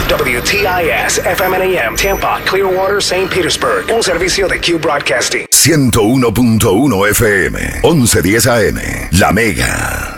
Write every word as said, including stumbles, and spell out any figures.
W T I S F M and A M Tampa, Clearwater, Saint Petersburg. Un servicio de Q Broadcasting. ciento uno punto uno F M, once diez A M, La Mega.